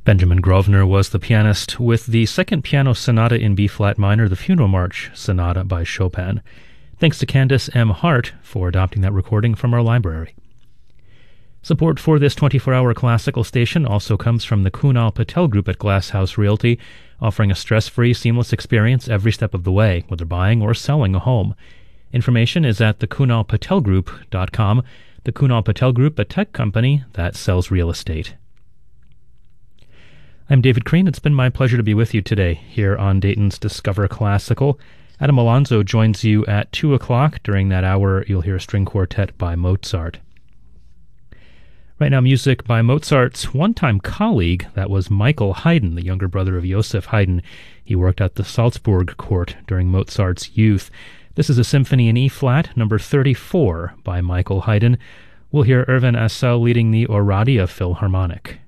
Benjamin Grosvenor was the pianist with the second piano sonata in B-flat minor, the Funeral March Sonata by Chopin. Thanks to Candace M. Hart for adopting that recording from our library. Support for this 24-hour classical station also comes from the Kunal Patel Group at Glass House Realty, offering a stress-free, seamless experience every step of the way, whether buying or selling a home. Information is at thekunalpatelgroup.com. The Kunal Patel Group, a tech company that sells real estate. I'm David Crean. It's been my pleasure to be with you today here on Dayton's Discover Classical. Adam Alonso joins you at 2 o'clock. During that hour, you'll hear a string quartet by Mozart. Right now, music by Mozart's one-time colleague, that was Michael Haydn, the younger brother of Joseph Haydn. He worked at the Salzburg court during Mozart's youth. This is a symphony in E-flat, number 34, by Michael Haydn. We'll hear Irvin Assel leading the Oradea Philharmonic.